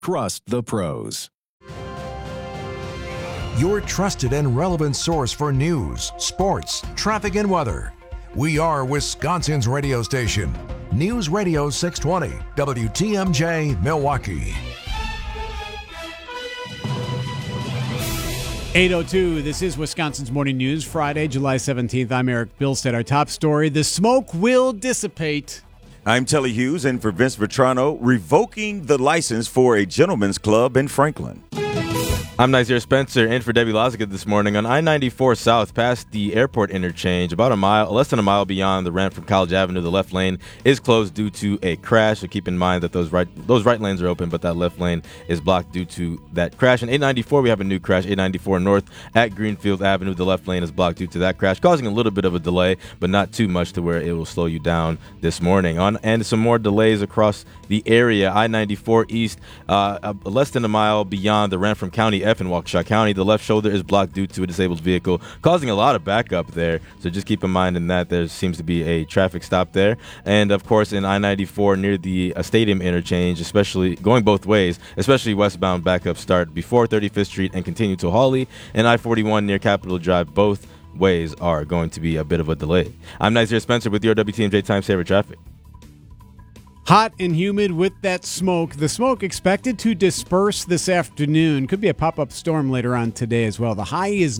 Trust the pros. Your trusted and relevant source for news, sports, traffic, and weather. We are Wisconsin's radio station. News Radio 620, WTMJ, Milwaukee. 8:02, this is Wisconsin's Morning News, Friday, July 17th. I'm Eric Bilstead. Our top story, the smoke will dissipate. I'm Telly Hughes, and for Vince Vetrano, revoking the license for a gentleman's club in Franklin. I'm Nazir Spencer, in for Debbie Lozica this morning on I-94 South past the airport interchange. About less than a mile beyond the ramp from College Avenue, the left lane is closed due to a crash. So keep in mind that those right lanes are open, but that left lane is blocked due to that crash. And 894, we have a new crash. 894 North at Greenfield Avenue, the left lane is blocked due to that crash, causing a little bit of a delay, but not too much to where it will slow you down this morning. And some more delays across the area. I-94 East, less than a mile beyond the ramp from County F in Waukesha County. The left shoulder is blocked due to a disabled vehicle, causing a lot of backup there. So just keep in mind in that there seems to be a traffic stop there. And of course, in I-94 near the stadium interchange, especially going both ways, especially westbound backup start before 35th Street and continue to Hawley. And I-41 near Capitol Drive, both ways are going to be a bit of a delay. I'm Nazir Spencer with your WTMJ Time Saver Traffic. Hot and humid with that smoke. The smoke expected to disperse this afternoon. Could be a pop-up storm later on today as well. The high is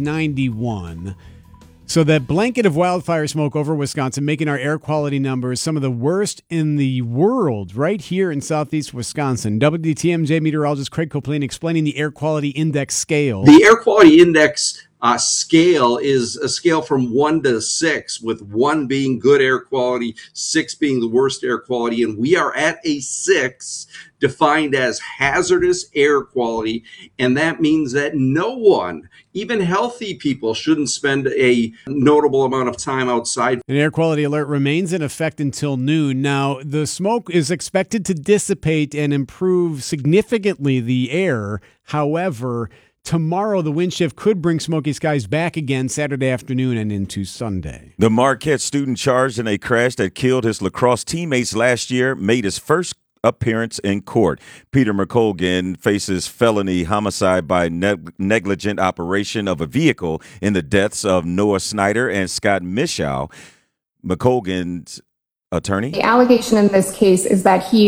91. So that blanket of wildfire smoke over Wisconsin, making our air quality numbers some of the worst in the world right here in southeast Wisconsin. WTMJ meteorologist Craig Copeland explaining the air quality index scale. The air quality index scale is a scale from 1 to 6, with 1 being good air quality, 6 being the worst air quality. And we are at a 6, defined as hazardous air quality. And that means that no one, even healthy people, shouldn't spend a notable amount of time outside. An air quality alert remains in effect until noon. Now, the smoke is expected to dissipate and improve significantly the air. However, tomorrow, the wind shift could bring smoky skies back again Saturday afternoon and into Sunday. The Marquette student charged in a crash that killed his lacrosse teammates last year made his first appearance in court. Peter McColgan faces felony homicide by negligent operation of a vehicle in the deaths of Noah Snyder and Scott Mischow. McColgan's attorney? The allegation in this case is that he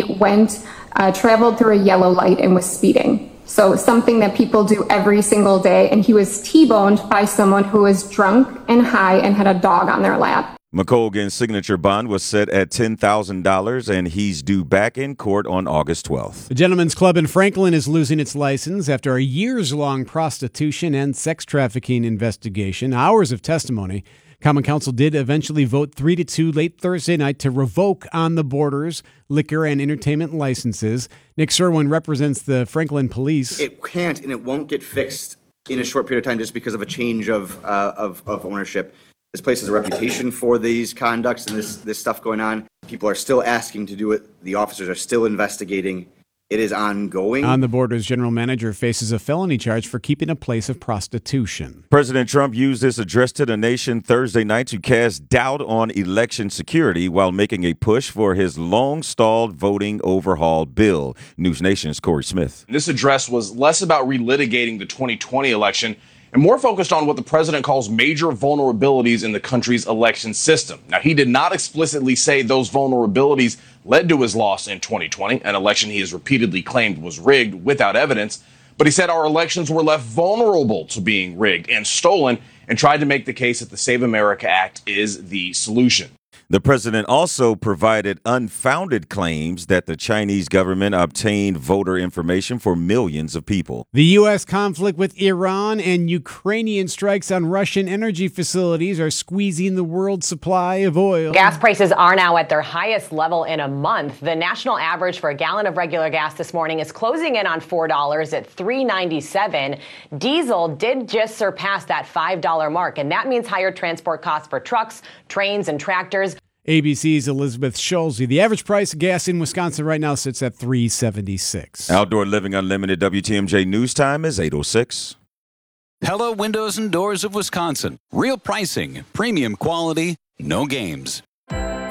traveled through a yellow light and was speeding. So something that people do every single day, and he was T-boned by someone who was drunk and high and had a dog on their lap. McColgan's signature bond was set at $10,000, and he's due back in court on August 12th. The Gentlemen's Club in Franklin is losing its license after a years-long prostitution and sex trafficking investigation. Hours of testimony. Common Council did eventually vote 3-2 late Thursday night to revoke On the Borders liquor and entertainment licenses. Nick Sherwin represents the Franklin Police. It can't and it won't get fixed in a short period of time just because of a change of ownership. This place has a reputation for these conducts and this stuff going on. People are still asking to do it. The officers are still investigating. It is ongoing. On the Borders general manager faces a felony charge for keeping a place of prostitution. President Trump used his address to the nation Thursday night to cast doubt on election security while making a push for his long-stalled voting overhaul bill. News Nation's Corey Smith. This address was less about relitigating the 2020 election and more focused on what the president calls major vulnerabilities in the country's election system. Now, he did not explicitly say those vulnerabilities led to his loss in 2020, an election he has repeatedly claimed was rigged without evidence. But he said our elections were left vulnerable to being rigged and stolen, and tried to make the case that the Save America Act is the solution. The president also provided unfounded claims that the Chinese government obtained voter information for millions of people. The U.S. conflict with Iran and Ukrainian strikes on Russian energy facilities are squeezing the world's supply of oil. Gas prices are now at their highest level in a month. The national average for a gallon of regular gas this morning is closing in on $4 at $3.97. Diesel did just surpass that $5 mark, and that means higher transport costs for trucks, trains, and tractors. ABC's Elizabeth Schulze. The average price of gas in Wisconsin right now sits at $3.76. Outdoor Living Unlimited WTMJ News Time is 8:06. Pella Windows and Doors of Wisconsin. Real pricing, premium quality, no games.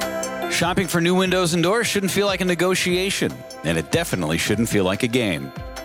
Shopping for new windows and doors shouldn't feel like a negotiation, and it definitely shouldn't feel like a game.